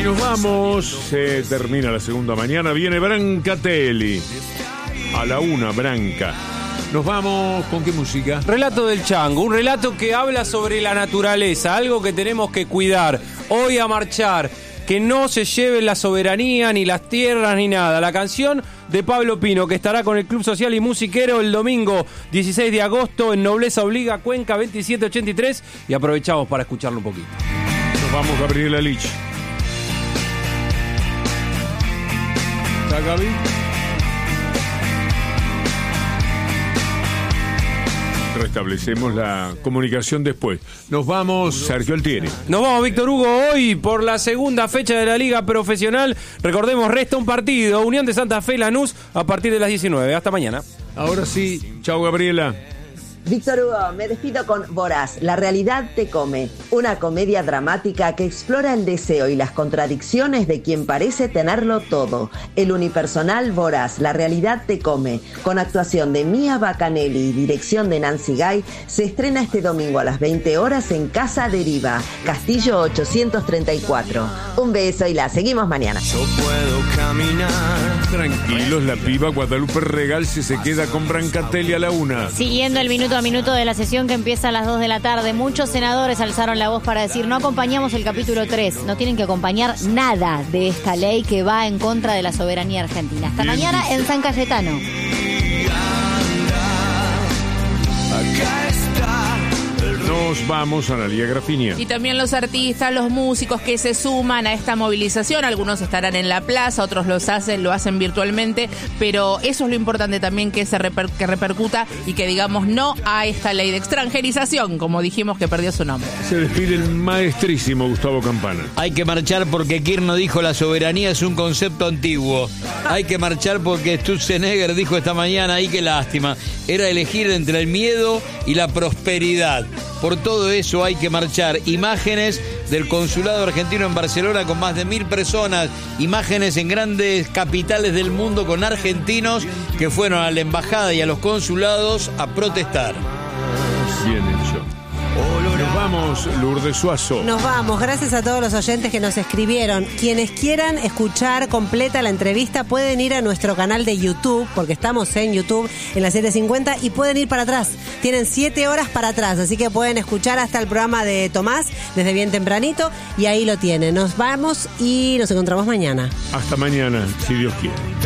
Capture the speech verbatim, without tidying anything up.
Y nos vamos, se termina la segunda mañana, viene Brancatelli. A la una, Branca. Nos vamos, ¿con qué música? Relato del Chango, un relato que habla sobre la naturaleza, algo que tenemos que cuidar. Hoy a marchar, que no se lleve la soberanía, ni las tierras, ni nada. La canción de Pablo Pino, que estará con el Club Social y Musiquero el domingo dieciséis de agosto en Nobleza Obliga, Cuenca veintisiete ochenta y tres. Y aprovechamos para escucharlo un poquito. Nos vamos, Gabriela Lich. ¿Está Gaby? Restablecemos la comunicación después. Nos vamos, Sergio Altieri. Nos vamos, Víctor Hugo, hoy por la segunda fecha de la Liga Profesional. Recordemos, resta un partido, Unión de Santa Fe Lanús, a partir de las diecinueve. Hasta mañana. Ahora sí, chao, Gabriela. Víctor Hugo, me despido con Voraz, La realidad te come, una comedia dramática que explora el deseo y las contradicciones de quien parece tenerlo todo. El unipersonal Voraz, La realidad te come, con actuación de Mía Bacanelli y dirección de Nancy Guy, se estrena este domingo a las veinte horas en Casa Deriva, Castillo ochocientos treinta y cuatro. Un beso y la seguimos mañana. Yo puedo caminar. Tranquilos, la piba Guadalupe Regal si se queda con Brancatelli a la una. Siguiendo el minuto a minuto de la sesión que empieza a las dos de la tarde, muchos senadores alzaron la voz para decir: no acompañamos el capítulo tres, no tienen que acompañar nada de esta ley que va en contra de la soberanía argentina. Hasta Bien mañana dicho. en San Cayetano. Acá está el Nos vamos a Analía Grafinia. Y también los artistas, los músicos que se suman a esta movilización. Algunos estarán en la plaza, otros los hacen, lo hacen virtualmente, pero eso es lo importante también, que se reper, que repercuta y que digamos no a esta ley de extranjerización, como dijimos, que perdió su nombre. Se despide el maestrísimo Gustavo Campana. Hay que marchar porque Kirchner dijo la soberanía es un concepto antiguo. Hay que marchar porque Sturzenegger dijo esta mañana, y qué lástima, era elegir entre el miedo y la prosperidad. Por todo eso hay que marchar. Imágenes del consulado argentino en Barcelona con más de mil personas. Imágenes en grandes capitales del mundo con argentinos que fueron a la embajada y a los consulados a protestar. Bien hecho. Nos vamos, Lourdes Suazo. Nos vamos, gracias a todos los oyentes que nos escribieron. Quienes quieran escuchar completa la entrevista pueden ir a nuestro canal de YouTube, porque estamos en YouTube en las siete cincuenta, y pueden ir para atrás. Tienen siete horas para atrás, así que pueden escuchar hasta el programa de Tomás desde bien tempranito, y ahí lo tienen. Nos vamos y nos encontramos mañana. Hasta mañana, si Dios quiere.